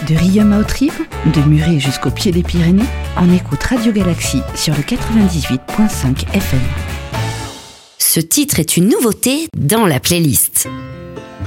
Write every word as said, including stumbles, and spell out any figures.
De Riom à Autrive, de Muret jusqu'au pied des Pyrénées, on écoute Radio Galaxie sur le quatre-vingt-dix-huit virgule cinq F M. Ce titre est une nouveauté dans la playlist.